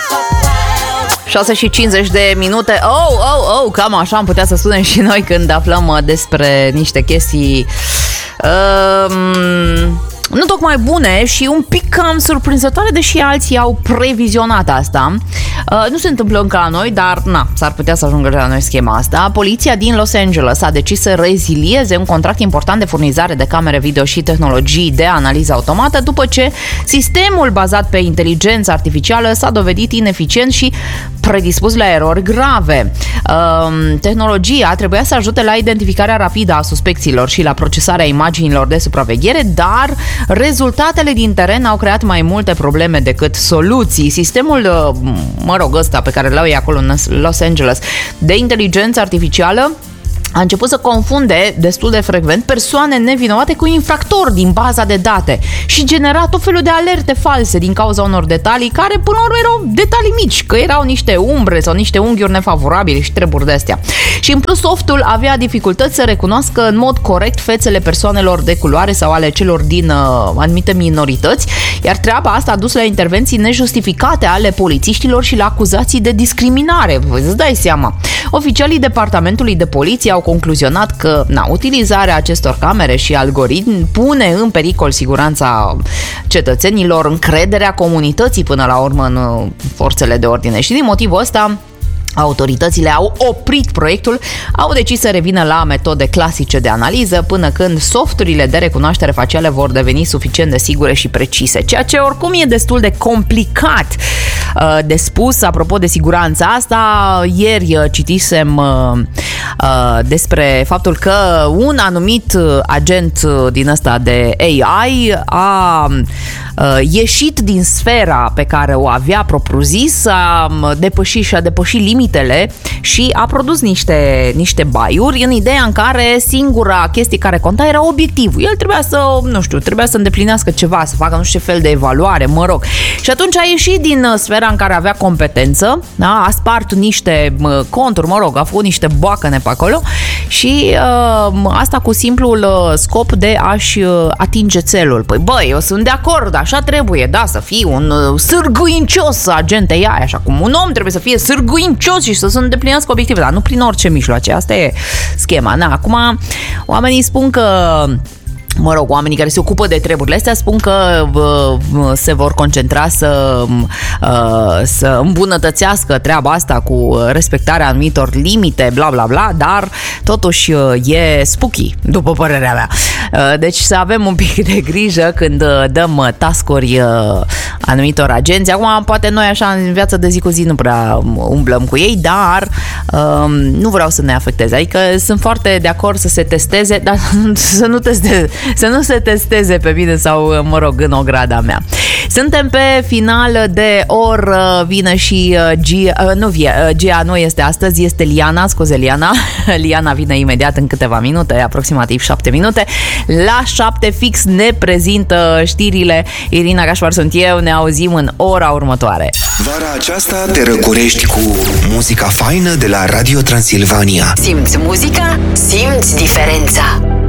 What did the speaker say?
6:50. Cam așa am putea să spunem și noi când aflăm despre niște chestii nu tocmai bune și un pic cam surprinzătoare, deși alții au previzionat asta. Nu se întâmplă încă la noi, dar s-ar putea să ajungă la noi schema asta. Poliția din Los Angeles a decis să rezilieze un contract important de furnizare de camere video și tehnologii de analiză automată după ce sistemul bazat pe inteligență artificială s-a dovedit ineficient și predispus la erori grave. Tehnologia trebuia să ajute la identificarea rapidă a suspecților și la procesarea imaginilor de supraveghere, dar rezultatele din teren au creat mai multe probleme decât soluții. Sistemul, ăsta pe care l-au ei acolo în Los Angeles, de inteligență artificială, a început să confunde destul de frecvent persoane nevinovate cu infractori din baza de date și genera tot felul de alerte false din cauza unor detalii care până la urmă erau detalii mici, că erau niște umbre sau niște unghiuri nefavorabile și treburi de astea. Și în plus softul avea dificultăți să recunoască în mod corect fețele persoanelor de culoare sau ale celor din anumite minorități, iar treaba asta a dus la intervenții nejustificate ale polițiștilor și la acuzații de discriminare. Îți dai seama. Oficialii departamentului de poliție au concluzionat că utilizarea acestor camere și algoritmi pune în pericol siguranța cetățenilor, încrederea comunității până la urmă în forțele de ordine. Și din motivul ăsta autoritățile au oprit proiectul, au decis să revină la metode clasice de analiză până când softurile de recunoaștere facială vor deveni suficient de sigure și precise, ceea ce oricum e destul de complicat de spus. Apropo de siguranța asta, ieri citisem despre faptul că un anumit agent din ăsta de AI a ieșit din sfera pe care o avea propriu-zis, a depășit limitele și a produs niște baiuri în ideea în care singura chestie care conta era obiectivul. El trebuia să îndeplinească ceva, să facă nu știu ce fel de evaluare, Și atunci a ieșit din sfera în care avea competență, da? A spart niște conturi, a făcut niște boacăne pe acolo și asta cu simplul scop de a-și atinge țelul. Eu sunt de acord, așa trebuie, să fii un sârguincios agent AI, așa cum un om trebuie să fie sârguincios și să se îndeplinească obiective, dar nu prin orice mijloace. Asta e schema. Acum oamenii spun că oamenii care se ocupă de treburile astea spun că se vor concentra să îmbunătățească treaba asta cu respectarea anumitor limite, bla bla bla, dar totuși e spooky, după părerea mea. Deci să avem un pic de grijă când dăm task-uri anumitor agenți. Acum, poate noi așa în viața de zi cu zi nu prea umblăm cu ei, dar nu vreau să ne afecteze. Adică sunt foarte de acord să se testeze, dar să nu se testeze pe mine sau, în ograda mea. Suntem pe final de oră, vine și Gia nu este astăzi, este Liana, Liana vine imediat în câteva minute, aproximativ 7 minute. La 7 fix ne prezintă știrile. Irina Cașpar sunt eu, ne auzim în ora următoare. Vara aceasta te răcorești cu muzica faină de la Radio Transilvania. Simți muzica, simți diferența.